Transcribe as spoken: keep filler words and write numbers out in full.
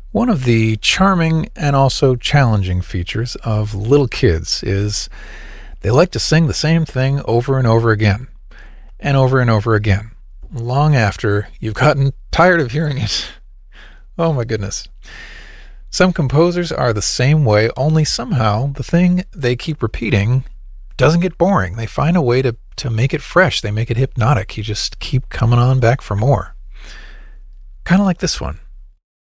One of the charming and also challenging features of little kids is they like to sing the same thing over and over again, and over and over again, long after you've gotten tired of hearing it. Oh my goodness. Some composers are the same way, only somehow the thing they keep repeating doesn't get boring. They find a way to, to make it fresh. They make it hypnotic. You just keep coming on back for more. Kind of like this one.